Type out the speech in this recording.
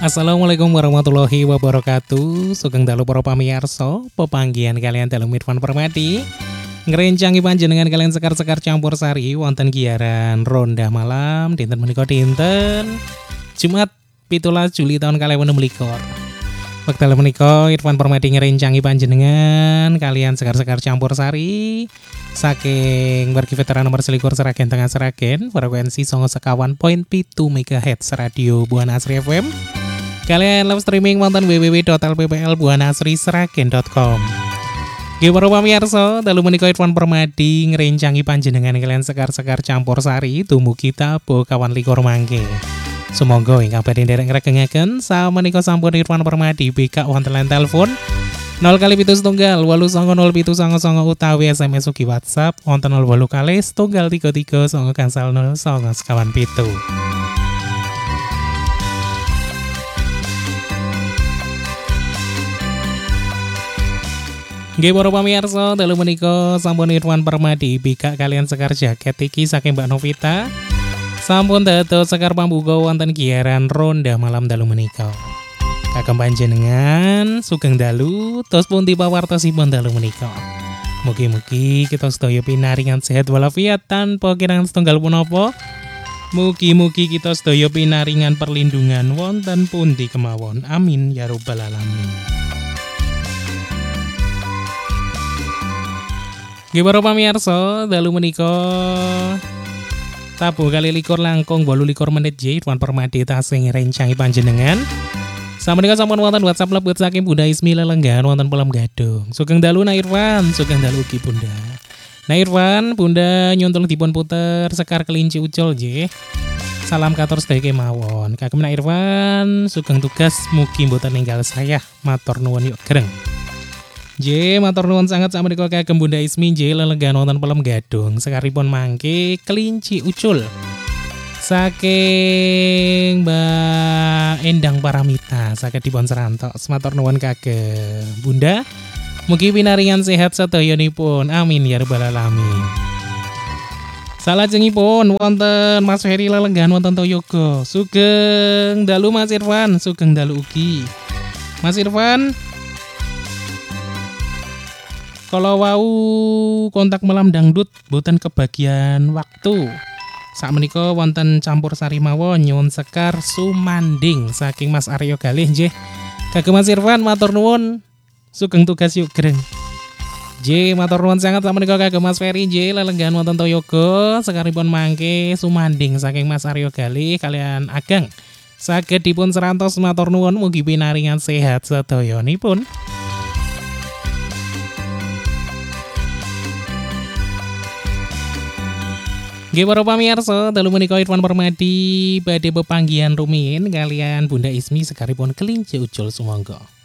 Assalamualaikum warahmatullahi wabarakatuh. Sugeng dalu para pamirsa, pepanggihan kalian dalu Irfan Permadi. Ngrencangi panjenengan kalian sekar-sekar campur sari wonten giaran ronda malam dinten menika dinten Jumat 17 Juli tahun 2024. Wekdal menika Irfan Permadi ngrencangi panjenengan kalian sekar-sekar campur sari saking wargi veteran nomor 21 Seragen Tengah Seragen frekuensi 91.7 MHz Radio Buana Asri FM. Kalian live streaming wonten www.lpplbuanasrisragen.com. Nggih para pamirsa, dalu menika Irfan Permadi ngrencangi panjenengan kalian sekar-sekar campur sari dumugi tabuh kawan likur mangke. Sumangga ingkang badhe nderek ngregengaken samenika sampun Irfan Permadi BK wonten line telepon 0*889 utawi SMS ugi WhatsApp wonten 08*33 Nggih para pamirsa, dalu menika sampun Irfan Permadi bika kalian sekar jaket iki saking Mbak Novita. Sampun dados sekar pambuka wonten giaran ronda malam dalu menika. Kagem panjenengan sugeng dalu tos pundi pawartosipun dalu menika. Mugi-mugi kita sedaya pinaringan sehat walafiat tanpa kirang setunggal punapa. Mugi-mugi kita sedaya pinaringan perlindungan wonten pundi kemawon. Amin ya rabbal alamin. Nggih para pamirsa, dalu menika tabuh kali likur langkung 28 menit Irfan Permadi tasih ngrencangi panjenengan. Sameneika sampun wonten WhatsApp lebet saking Bunda Ismi lelenggahan wonten Pelem Gadung. Sugeng dalu na Irfan, sugeng dalu ugi Bunda. Nah Irfan, Bunda nyuntul dipun puter sekar kelinci ucul nggih. Salam katur sedaya kemawon. Kagem na Irfan, sugeng tugas mugi mboten ninggal saya. Matur nuwun yuk greng. J matur nuwun sangat sameneika kagem Bunda Ismi J lelenggahan wonten Pelem Gadung sekaripun mangke kelinci ucul saking Mbak Endang Paramita saged dipun serantok. Matur nuwun kagem Bunda, mugi pinaringan sehat sedayanipun. Amin ya rabbal alamin. Salajengipun wonten Mas Ferry lelenggahan wonten Toyoga. Sugeng dalu Mas Irfan, sugeng dalu ugi Mas Irfan. Kalau wau kontak malam dangdut boten kebagian waktu. Sakmenika wonten campur sari mawon nyuwun sekar sumanding saking Mas Aryo Galih nggih. Kagem Mas Irfan matur nuwun. Sugeng tugas yuk greng. J matur nuwun sangat sakmenika kagem Mas Ferry J lelenggahan wonten Toyoga sekaripun mangke sumanding saking Mas Aryo Galih kalian Ageng. Saged dipun serantos matur nuwun mugi pinaringan sehat sedayanipun. Nggih para pamirsa, dalu menika Irfan Permadi badhe pepanggihan rumiyin kalian Bunda Ismi sekaripun kelinci ucul sumangga.